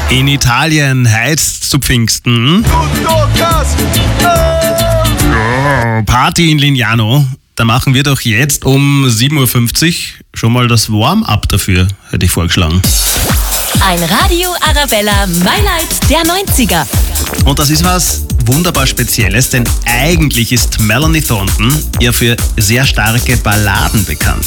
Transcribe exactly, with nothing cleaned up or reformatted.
In Italien heizt zu Pfingsten. Oh, Party in Lignano. Da machen wir doch jetzt um sieben Uhr fünfzig schon mal das Warm-up dafür, hätte ich vorgeschlagen. Ein Radio Arabella Highlight der neunziger. Und das ist was wunderbar Spezielles, denn eigentlich ist Melanie Thornton ja für sehr starke Balladen bekannt.